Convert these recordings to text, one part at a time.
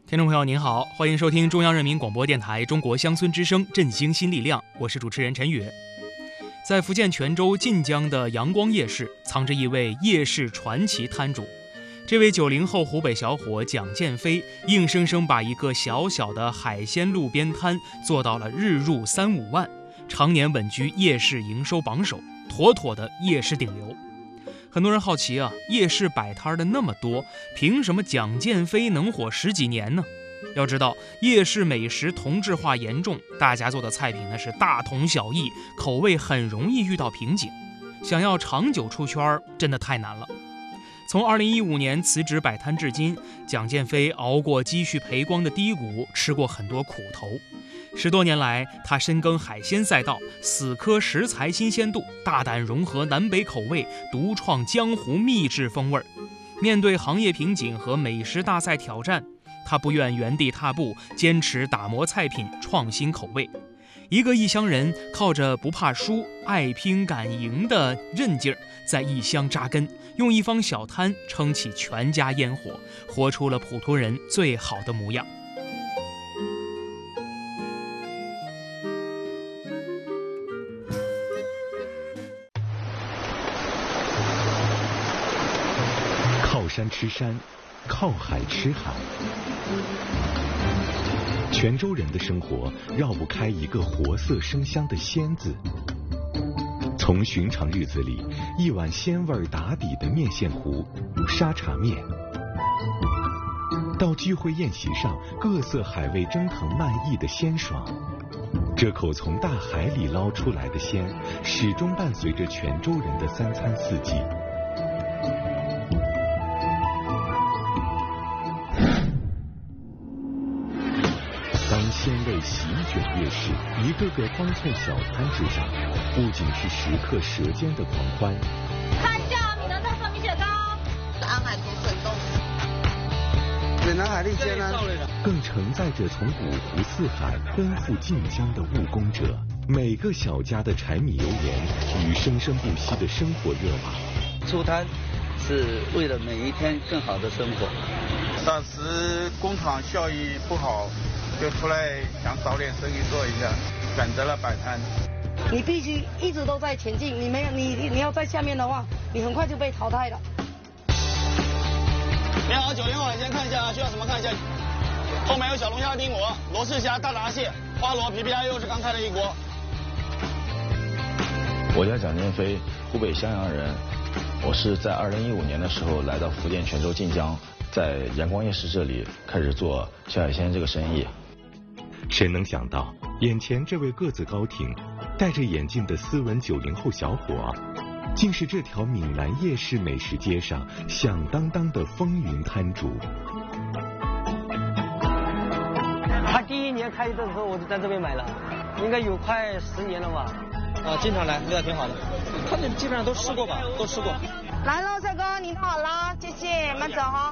听众朋友您好，欢迎收听中央人民广播电台中国乡村之声振兴新力量，我是主持人陈宇。在福建泉州晋江的阳光夜市，藏着一位夜市传奇摊主。这位90后湖北小伙蒋建飞，硬生生把一个小小的海鲜路边摊做到了日入3-5万，常年稳居夜市营收榜首，妥妥的夜市顶流。很多人好奇啊，夜市摆摊的那么多，凭什么蒋建飞能火10几年呢？要知道，夜市美食同质化严重，大家做的菜品呢是大同小异，口味很容易遇到瓶颈，想要长久出圈真的太难了。从2015年辞职摆摊至今，蒋建飞熬过积蓄赔光的低谷，吃过很多苦头。10多年来，他深耕海鲜赛道，死磕食材新鲜度，大胆融合南北口味，独创江湖秘制风味。面对行业瓶颈和美食大赛挑战，他不愿原地踏步，坚持打磨菜品，创新口味。一个异乡人靠着不怕输、爱拼敢赢的韧劲儿，在异乡扎根，用一方小摊撑起全家烟火，活出了普通人最好的模样。 靠山吃山，靠海吃海。泉州人的生活绕不开一个活色生香的鲜字。从寻常日子里一碗鲜味打底的面线糊、沙茶面，到聚会宴席上各色海味蒸腾漫溢的鲜爽，这口从大海里捞出来的鲜，始终伴随着泉州人的3餐4季。鲜味席卷夜市，一个个方寸小摊之上，不仅是食客舌尖的狂欢。 看一下闽南特色米血糕，安海土笋冻， 闽南海蛎煎呢， 更承载着从五湖四海奔赴晋江的务工者，每个小家的柴米油盐与生生不息的生活热码。 出摊是为了每一天更好的生活。 当时工厂效益不好，就出来想找点生意做一下，选择了摆摊。 你必须一直都在前进，你要在下面的话，你很快就被淘汰了。 你好，90后海鲜看一下，需要什么看一下。后面有小龙虾、丁螺、罗氏虾、大闸蟹、花螺、皮皮虾，又是刚开的一锅。 我叫蒋建飞，湖北襄阳人。我是在2015年的时候来到福建泉州晋江，在阳光夜市这里开始做小海鲜这个生意。 谁能想到，眼前这位个子高挺、戴着眼镜的斯文90后小伙，竟是这条闽南夜市美食街上响当当的风云摊主。 他第1年开的时候，我就在这边买了，应该有快10年了吧。 经常来，味道挺好的。他们基本上都吃过吧？都吃过。 来喽，帅哥，您好了，谢谢，慢走哈。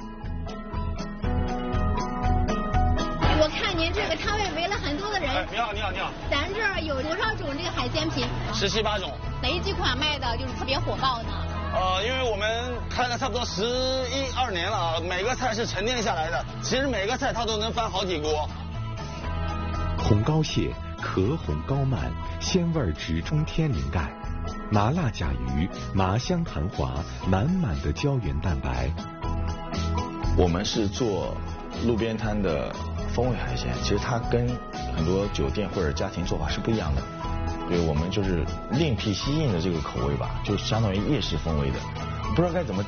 我看您这个摊位围了很多的人。 你好。 咱这儿有多少种这个海鲜品 ？17、18种。 哪几款卖的就是特别火爆呢？ 因为我们开了差不多11、12年了啊，每个菜是沉淀下来的，其实每个菜它都能翻好几锅。 红膏蟹壳红膏满，鲜味直冲天灵盖；麻辣甲鱼麻香弹滑，满满的胶原蛋白。 我们是做路边摊的风味海鲜，其实它跟很多酒店或者家庭做法是不一样的。对，我们就是另辟蹊径的这个口味吧，就相当于夜市风味的，不知道该怎么